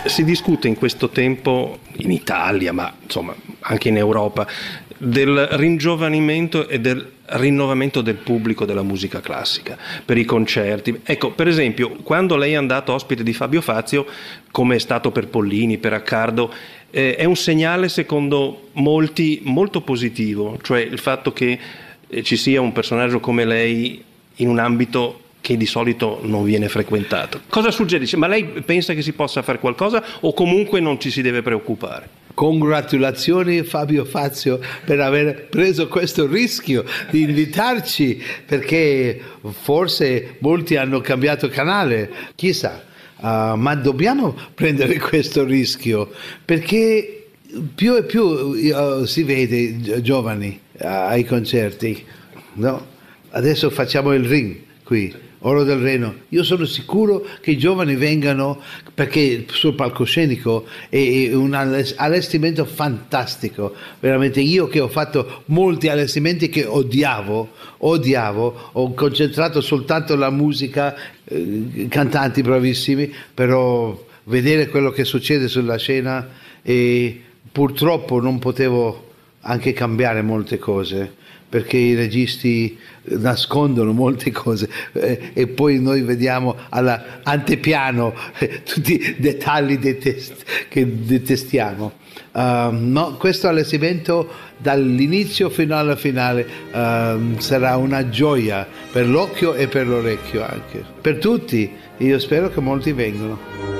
Si discute in questo tempo in Italia, ma insomma anche in Europa, del ringiovanimento e del rinnovamento del pubblico della musica classica per i concerti. Ecco, per esempio, quando lei è andato ospite di Fabio Fazio, come è stato per Pollini, per Accardo, è un segnale secondo molti molto positivo, cioè il fatto che ci sia un personaggio come lei in un ambito che di solito non viene frequentato. Cosa suggerisce? Ma lei pensa che si possa fare qualcosa o comunque non ci si deve preoccupare? Congratulazioni Fabio Fazio per aver preso questo rischio di invitarci, perché forse molti hanno cambiato canale, chissà, ma dobbiamo prendere questo rischio perché più e più si vede giovani ai concerti, no? Adesso facciamo il Ring qui, Oro del Reno. Io sono sicuro che i giovani vengano perché sul palcoscenico è un allestimento fantastico, veramente. Io che ho fatto molti allestimenti che odiavo, ho concentrato soltanto la musica, cantanti bravissimi, però vedere quello che succede sulla scena, e purtroppo non potevo anche cambiare molte cose, perché i registi nascondono molte cose e poi noi vediamo all'antepiano tutti i dettagli che detestiamo. No, questo allestimento dall'inizio fino alla finale sarà una gioia per l'occhio e per l'orecchio, anche per tutti. Io spero che molti vengano.